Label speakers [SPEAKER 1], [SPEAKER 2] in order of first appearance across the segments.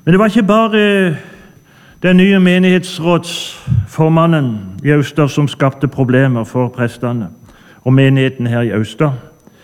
[SPEAKER 1] Men det var ikke bare den nye menighetsrådsformannen i Austad som skapte problemer for prestene og menigheten her i Austad.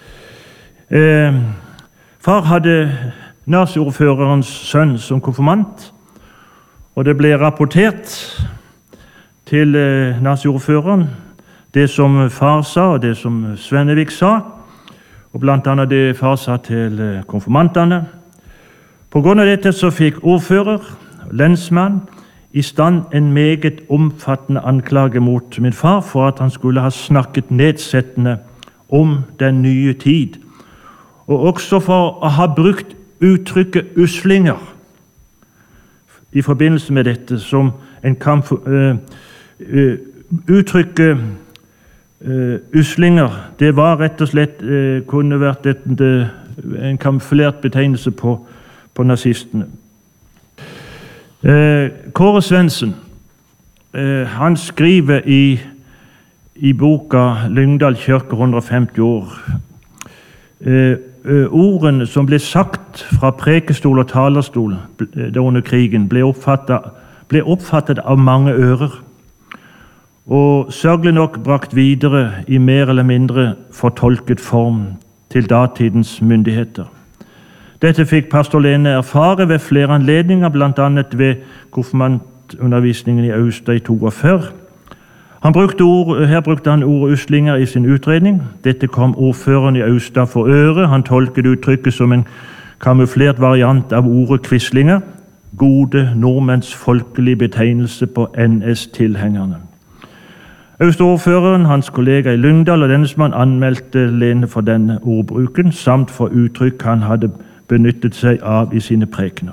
[SPEAKER 1] Far hadde naziordførerens sønn som konfirmant, og det ble rapportert til naziordføreren det som far sa og det som Svennevik sa, og blant annet det far sa til konfirmantene. På grunn av dette så fikk ordfører, lensmann, i stand en meget omfattende anklage mot min far for at han skulle ha snakket nedsettende om den nye tid, og også for å ha brukt uttrykket uslinger i forbindelse med dette, som en kan uttrykket uslinger, det var rett og slett kunne vært en kamuflert betegnelse på nazistene. Kåre Svendsen, han skriver i boka Lyngdal kirke 150 år. Ordene som ble sagt fra prekestol og talerstol under krigen ble oppfattet av mange ører, og sørgelig nok brakt videre i mer eller mindre fortolket form til datidens myndigheter. Dette fikk pastor Lene erfare ved flere anledninger, blant annet ved konfirmantundervisningen i Austad i 42. Her brukte han ordet uslinger i sin utredning. Dette kom ordføreren i Austad for øre. Han tolket uttrykket som en kamuflert variant av ordet quislinger, gode nordmenns folkelige betegnelse på NS-tilhengerne. Austad-ordføreren, hans kollega i Lyngdal og lensmann anmeldte Lene for denne ordbruken, samt for uttrykk han hadde benyttet seg av i sine prekener.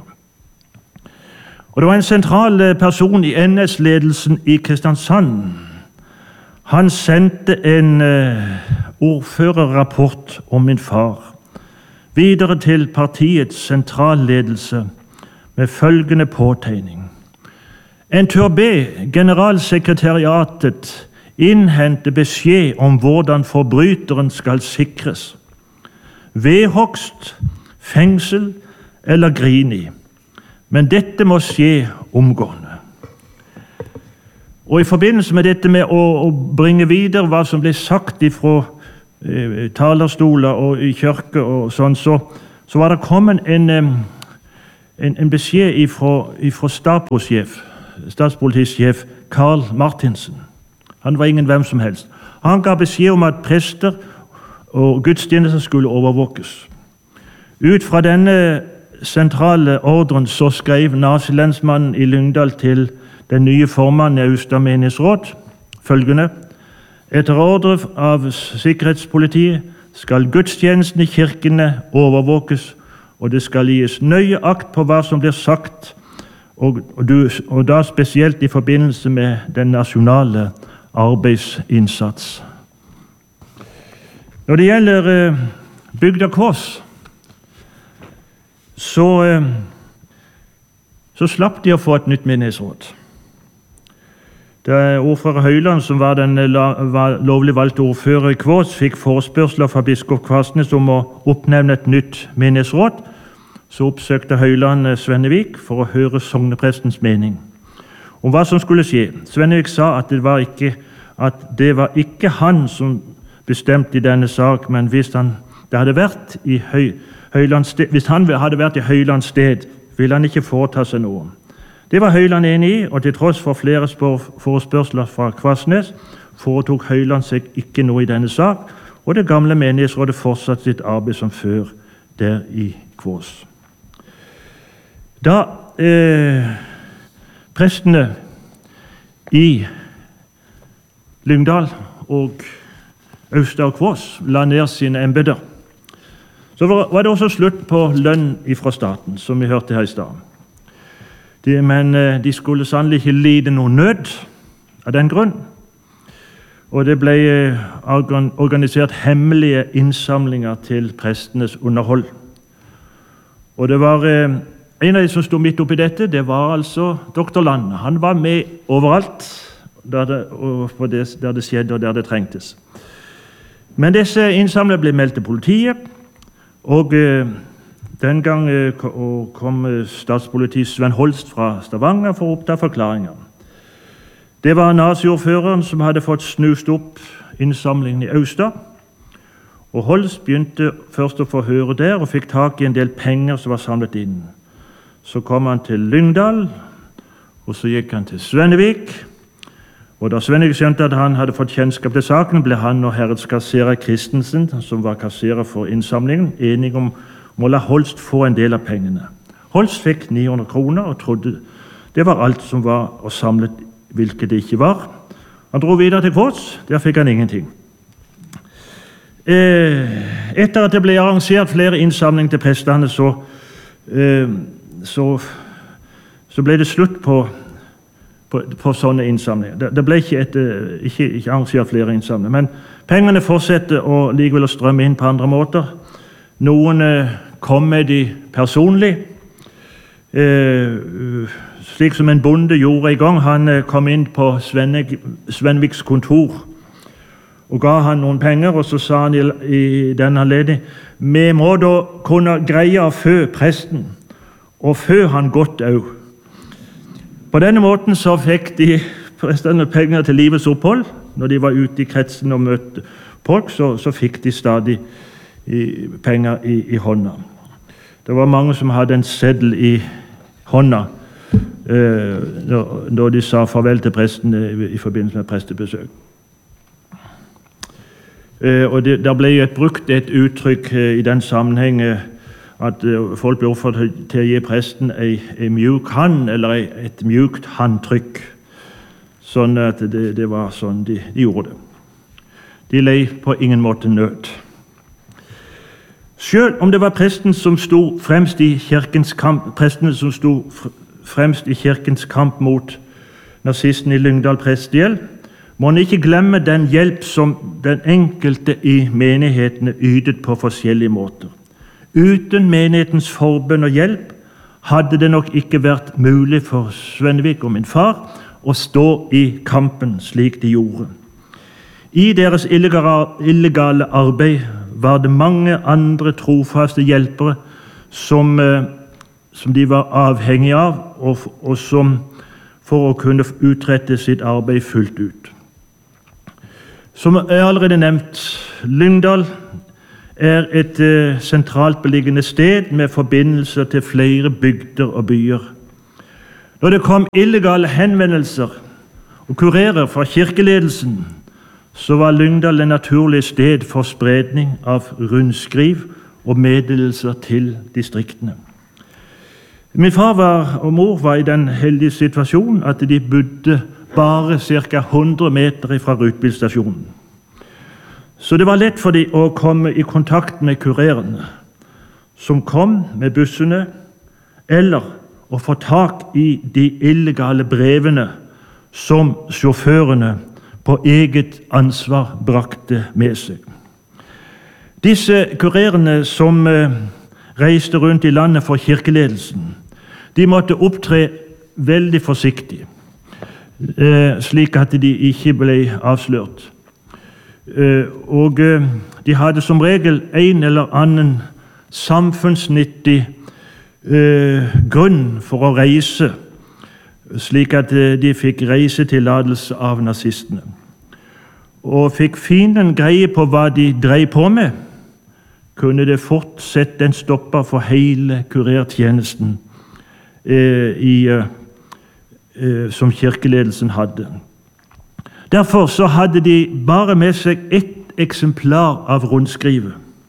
[SPEAKER 1] Og det var en sentral person i NS-ledelsen i Kristiansand. Han sendte en ordførerrapport om min far videre til partiets sentralledelse med følgende påtegning: En tør be generalsekretariatet innhente beskjed om hvordan forbryteren skal sikres. Vedhogst, fengsel eller grini. Men dette må skje omgående. Og i forbindelse med dette med å bringe videre hva som ble sagt fra talerstoler og i kirke og sånn, så var det kommet en beskjed fra statspolitisjef Karl Martinsen. Han var ingen hvem som helst. Han ga beskjed om at prester og gudstjenester skulle overvåkes. Ut fra denne sentrale ordren så skrev nazilensmannen i Lyngdal til den nye formannen i Austad menighetsråd følgende: Etter ordre av sikkerhetspolitiet skal gudstjenesten i kirkene overvåkes, og det skal gis nøye akt på hva som blir sagt, og da spesielt i forbindelse med den nasjonale arbeidsinnsats. Når det gjelder bygda Kvås, så slapp de å få et nytt menighetsråd. Da ordfører Høyland, som var den lovlig valgte ordfører i Kvås, fikk forespørsler fra biskop Kvarsnes om å oppnevne et nytt menighetsråd, så oppsøkte Høyland Svennevik for å høre sogneprestens mening om hva som skulle skje. Svennevik sa at det var ikke han som bestemte i denne sak, men hvis han hadde vært i Høylands sted, ville han ikke foreta seg noe. Det var Høyland enig i, og til tross for flere forespørsler fra Kvarsnes foretok Høyland seg ikke noe i denne sak, og det gamle menighetsrådet fortsatte sitt arbeid som før der i Kvås. Da prestene i Lyngdal og Austad og Kvås la ned sine embeter, så var det også slutt på lønn fra staten, som vi hørte her i stad. Men de skulle sannelig ikke lide noen nød av den grunn, og det ble organisert hemmelige innsamlinger til prestenes underhold. Og det var en av de som stod midt oppi dette, det var altså doktor Land. Han var med overalt der det skjedde og der det trengtes. Men disse innsamlerne ble meldt til politiet, og Den gang kom statspoliti Sven Holst fra Stavanger for å oppta forklaringer. Det var naziordføreren som hadde fått snust opp innsamlingen i Austad. Og Holst begynte først å få høre der, og fikk tak i en del penger som var samlet inn. Så kom han til Lyngdal, og så gikk han til Svennevik. Og da Svennevik skjønte at han hadde fått kjennskap til saken, ble han og herredskasserer Christensen, som var kasserer for innsamlingen, enige om å la Holst få en del av pengene. Holst fikk 900 kroner og trodde det var alt som var og samlet, hvilket det ikke var. Han dro videre til Kvås, der fikk han ingenting. Etter at det ble arrangert flere innsamlinger til prestene, så ble det slutt på sånne innsamlinger. Det ble ikke arrangert flere innsamlinger, men pengene fortsetter likevel å strømme inn på andre måter. Noen kom med de personlig, slik som en bonde gjorde i gang. Han kom inn på Svenviks kontor og ga han noen penger, og så sa han i denne anledning: vi må da kunne greie å fø presten, og fø han godt òg. På denne måten så fikk de prestene penger til livets opphold. Når de var ute i kretsen og møtte folk, så fikk de stadig penger i hånda. Det var mange som hadde en seddel i hånda når de sa farvel til presten i forbindelse med prestebesøk. Og der ble brukt et uttrykk i den sammenheng at folk ble oppfordret til å gi presten en mjuk hand, eller et mjukt handtrykk. Sånn at det var sånn de gjorde det. De lei på ingen måte nød. Selv om det var prestene som sto fremst i kirkens kamp mot nazisten i Lyngdal prestegjeld, må en ikke glemme den hjelp som den enkelte i menighetene ytet på forskjellige måter. Uten menighetens forbønn og hjelp hadde det nok ikke vært mulig for Svennevik og min far å stå i kampen slik de gjorde. I deres illegale arbeid var det mange andre trofaste hjelpere som de var avhengige av, og som for å kunne utrette sitt arbeid fullt ut. Som jeg allerede nevnt, Lyngdal er et sentralt beliggende sted med forbindelser til flere bygder og byer. Når det kom illegale henvendelser og kurerer fra kirkeledelsen, så var Lyngdal et naturlig sted for spredning av rundskriv og meddelelser til distriktene. Min far og mor var i den heldige situasjonen at de bodde bare ca. 100 meter fra rutebilstasjonen. Så det var lett for dem å komme i kontakt med kurerene, som kom med bussene, eller å få tak i de illegale brevene som sjåførene på eget ansvar brakte med seg. Disse kurerene som reiste rundt i landet for kirkeledelsen, de måtte opptre veldig forsiktig, slik at de ikke ble avslørt. Og de hadde som regel en eller annen samfunnsnyttig grunn for å reise, slik at de fikk reisetillatelse av nazistene. Og fikk fienden greie på hva de drev på med, kunne det fort sette en stopper for hele kurertjenesten som kirkeledelsen hadde. Derfor så hadde de bare med seg ett eksemplar av rundskrivet,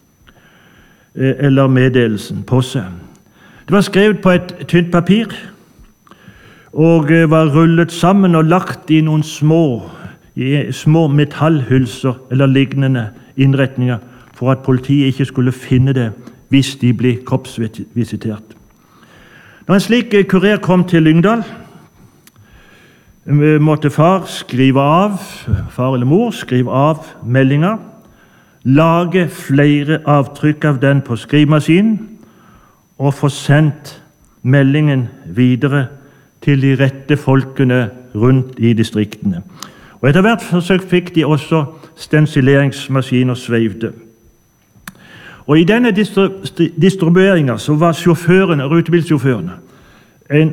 [SPEAKER 1] eller meddelelsen, på seg. Det var skrevet på et tynt papir, og var rullet sammen og lagt i noen små metallhylser eller lignende innretninger for at politiet ikke skulle finne det hvis de ble kroppsvisitert. Når en slik kurer kom til Lyngdal, måtte far eller mor skrive av meldinger, lage flere avtrykk av den på skrivemaskinen og få sendt meldingen videre til de rette folkene rundt i distriktene. Og etter hvert forsøk fikk de også stensileringsmaskiner sveivde. Og i denne distribueringen så var rutebilsjåførene en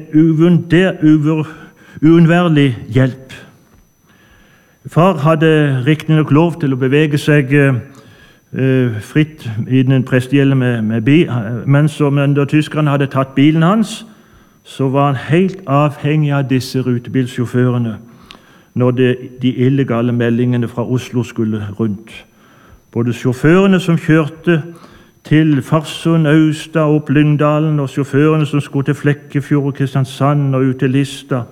[SPEAKER 1] uunnværlig hjelp. Far hadde riktignok lov til å bevege seg fritt i den prestegjelden med bil, men da tyskerne hadde tatt bilen hans, så var han helt avhengig av disse rutebilsjåførene når de illegale meldingene fra Oslo skulle rundt. Både sjåførene som kjørte til Farsund, Austad og opp Lyngdalen, og sjåførene som skulle til Flekkefjord og Kristiansand og ut til Lista,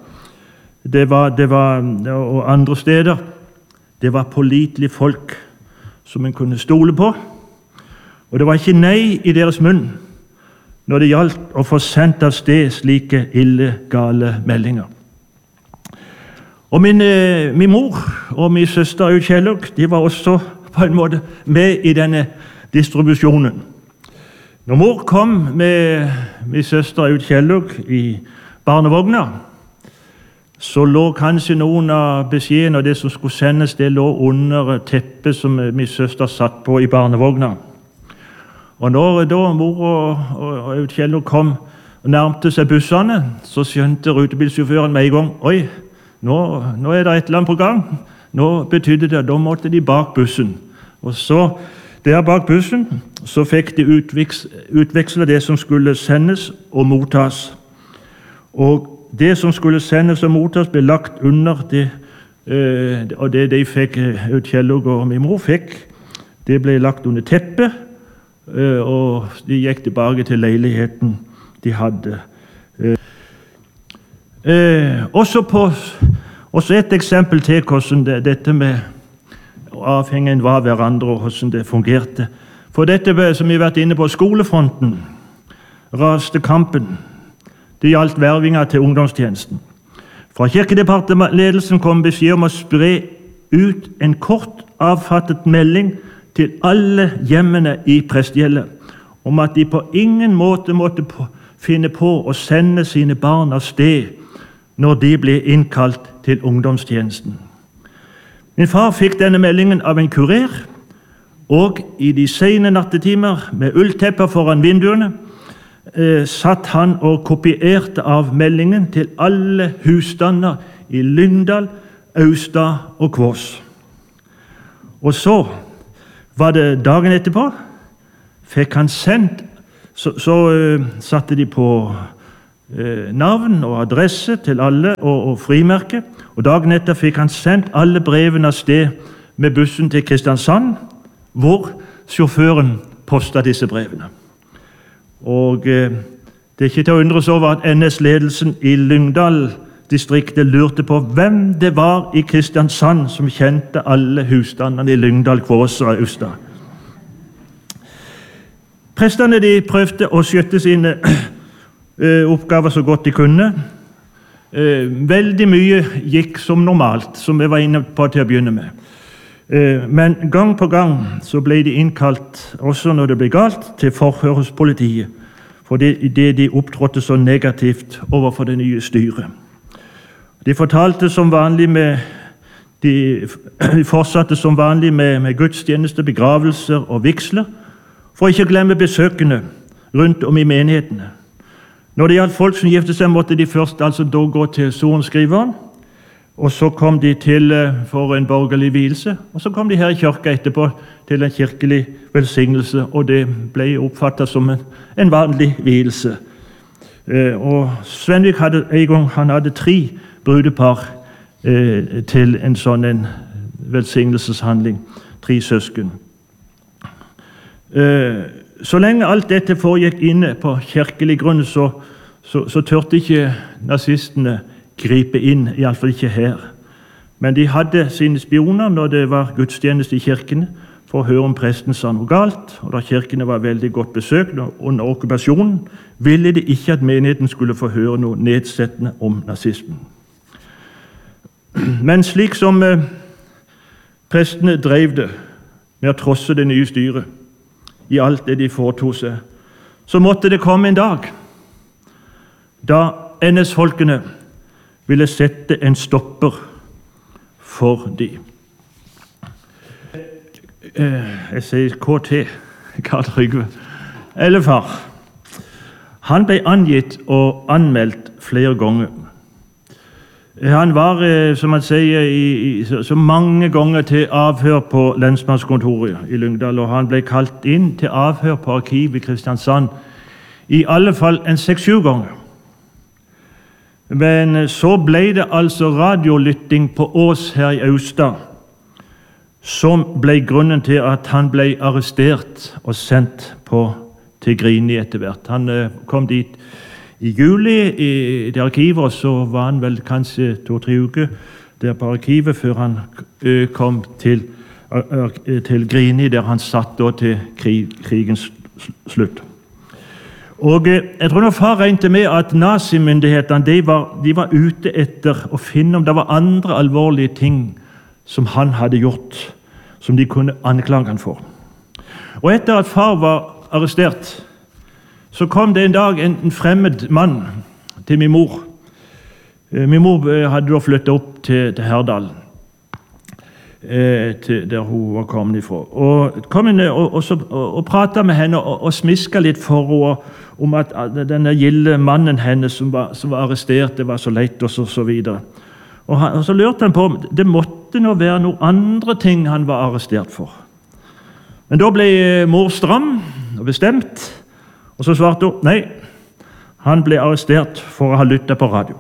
[SPEAKER 1] og andre steder, det var pålitelige folk som en kunne stole på, og det var ikke nei i deres munn når det gjaldt å få sendt av sted slike illegale meldinger. Og min mor og min søster Aud Kjellug, de var også på en måte med i denne distribusjonen. Når mor kom med min søster Aud Kjellug i barnevogna, så lå kanskje noen av beskjedene og det som skulle sendes, det lå under teppet som min søster satt på i barnevogna. Og når da mor og Aud Kjellug kom og nærmte seg bussene, så skjønte rutebilsjåføren med en gang, oi, nå er det et eller annet på gang. Nå betydde det, da måtte de bak bussen. Og så, der bak bussen, så fikk de utveksle det som skulle sendes og mottas. Og det som skulle sendes og mottas ble lagt under det, og det de fikk, Aud Kjellug og min mor fikk, det ble lagt under teppet, og de gikk tilbake til leiligheten de hadde. Også et eksempel til hvordan dette med avhengigheten var hverandre og hvordan det fungerte. For dette som vi har vært inne på skolefronten, raste kampen. Det gjaldt vervinga til ungdomstjenesten. Fra kirkedepartementledelsen kom beskjed om å spre ut en kort avfattet melding til alle hjemmene i prestegjeldet om at de på ingen måte måtte finne på å sende sine barn av sted når de ble innkalt til ungdomstjenesten. Min far fikk denne meldingen av en kurer, og i de sene nattetimer med ulltepper foran vinduene satt han og kopierte av meldingen til alle husstander i Lyngdal, Austad og Kvås. Og så var det dagen etterpå, fikk han sendt, så satte de på navn og adresse til alle og frimerke, og dagen etter fikk han sendt alle brevene av sted med bussen til Kristiansand, hvor sjåføren postet disse brevene. Og det er ikke til å undres over at NS-ledelsen i Lyngdal-distriktet lurte på hvem det var i Kristiansand som kjente alle husstandene i Lyngdal, Kvås og Austad. Prestene de prøvde å skjøtte sine oppgaver så godt de kunne. Veldig mye gikk som normalt, som jeg var inne på til å begynne med. Men gang på gang så ble de innkalt, også når det ble galt, til forhør hos politiet, fordi de opptrådte så negativt overfor det nye styret. De fortalte som vanlig de fortsatte som vanlig med gudstjeneste, begravelser og vigsler, for ikke å glemme besøkende rundt om i menighetene. Når det gjaldt folk som gifte seg, måtte de først altså da gå til sorenskriveren, og så kom de til for en borgerlig vielse, og så kom de her i kirka etterpå til en kirkelig velsignelse, og det ble oppfattet som en vanlig vielse. Og Svenvik hadde en gang, han hadde 3 brudepar til en sånn en velsignelseshandling, 3 søsken. Så lenge alt dette foregikk inne på kirkelig grunn, så tørte ikke nazistene gripe inn, i alle fall ikke her. Men de hadde sine spioner når det var gudstjeneste i kirkene, for å høre om presten sa noe galt, og da kirkene var veldig godt besøkt under okkupasjonen, ville de ikke at menigheten skulle få høre noe nedsettende om nazismen. Men slik som prestene drev det med å trosse det nye styret i alt det de foretog seg, så måtte det komme en dag da NS-folkene ville sette en stopper for de. Jeg sier KT, Karl Trygve, eller far. Han ble angitt og anmeldt flere ganger. Han var, som man sier, så mange ganger til avhør på lensmannskontoret i Lyngdal, og han ble kalt inn til avhør på arkivet i Kristiansand i alle fall 6-7 ganger. Men så ble det altså radiolytting på Ås her i Austad, som ble grunnen til at han ble arrestert og sendt til Grini etter hvert. Han kom dit i juli i det arkivet, og så var han vel kanskje 2-3 uker der på arkivet før han kom til Grini, der han satt da til krigens slutt. Og jeg tror når far regnet med at nazimyndighetene de var ute etter å finne om det var andre alvorlige ting som han hadde gjort, som de kunne anklage han for. Og etter at far var arrestert, så kom det en dag en fremmed mann til min mor. Min mor hadde da flyttet opp til Herdal, der hun var kommet ifra. Og kom inn og pratet med henne og smisket litt for henne om at denne gilde mannen hennes som var arrestert, det var så leit og så videre. Og så lurte han på om det måtte nå være noen andre ting han var arrestert for. Men da ble mor stram og bestemt, og så svarte hun nei, han ble arrestert for å ha lyttet på radio.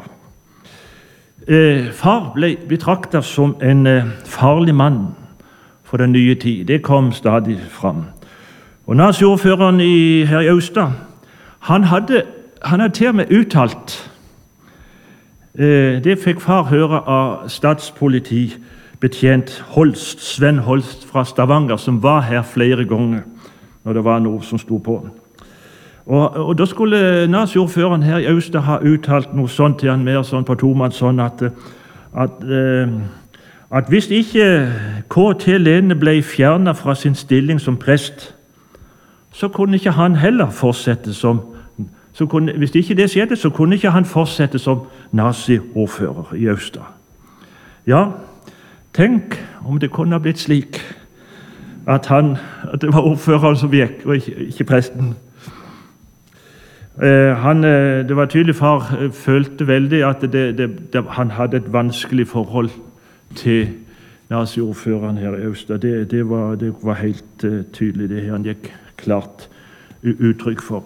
[SPEAKER 1] Far ble betraktet som en farlig mann for den nye tid. Det kom stadig fram. Og naziordføreren her i Austad, han hadde til og med uttalt, det fikk far høre av statspolitibetjent Holst, Sven Holst fra Stavanger, som var her flere ganger når det var noe som sto på. Og da skulle naziordføreren her i Austad ha uttalt noe sånt til han, mer sånn på tomann, sånn at hvis ikke K.T. Lene ble fjernet fra sin stilling som prest, så kunne ikke han heller fortsette hvis ikke det skjedde, så kunne ikke han fortsette som naziordfører i Austad. Ja, tenk om det kunne ha blitt slik at det var ordføreren som gikk, og ikke presten. Det var tydelig far følte veldig at han hadde et vanskelig forhold til naziordføreren her i Austad. Det var helt tydelig, det her han gikk klart uttrykk for.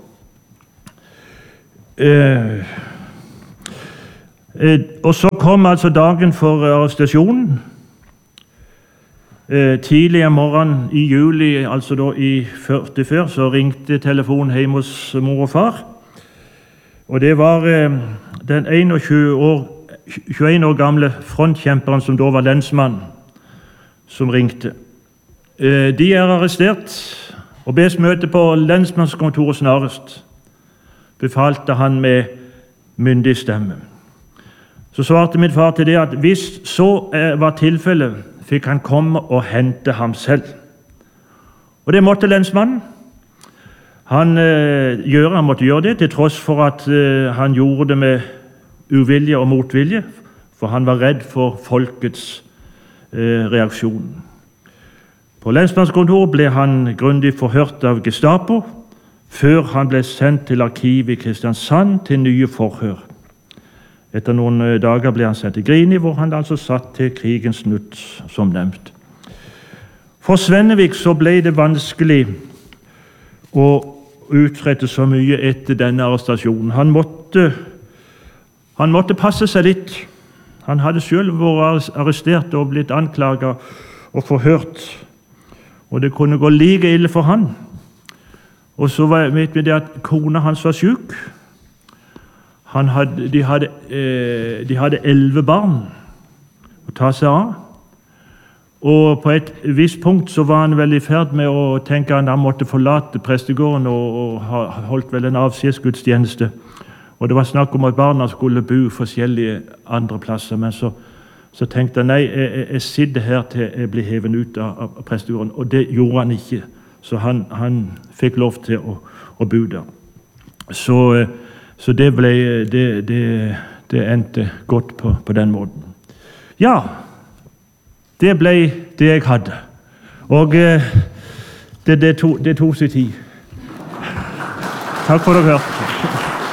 [SPEAKER 1] Og så kom altså dagen for arrestasjonen. Tidlig om morgenen i juli, altså da i 44, så ringte telefonen hjemme hos mor og far. Og det var den 21 år gamle frontkjemperen som da var lensmann, som ringte. De er arrestert og bes møte på lensmannskontoret snarest, befalte han med myndig stemme. Så svarte min far til det at hvis så var tilfellet, fikk han komme og hente ham selv. Og det måtte lensmannen. Han måtte gjøre det, til tross for at han gjorde det med uvilje og motvilje, for han var redd for folkets reaksjon. På lensmannskontoret ble han grundig forhørt av Gestapo, før han ble sendt til arkivet i Kristiansand til nye forhør. Etter noen dager ble han sendt til Grini, hvor han altså satt til krigens slutt, som nevnt. For Svennevik så ble det vanskelig å utrette så mye etter denne arrestasjonen. Han måtte passe seg litt. Han hadde selv vært arrestert og blitt anklaget og forhørt, og det kunne gå like ille for han. Og så vet vi det at kona hans var syk. De hadde 11 barn å ta seg av. Og på et visst punkt så var han vel i ferd med å tenke at han måtte forlate prestegården og holdt vel en avskjedsgudstjeneste. Og det var snakk om at barna skulle bo forskjellige andre plasser, men så tenkte han, nei, jeg sitter her til jeg blir hevet ut av prestegården, og det gjorde han ikke. Så han fikk lov til å bo der. Så det endte godt på den måten. Ja, det ble det jeg hadde. Og Det tok sin tid. Takk for at dere hørte.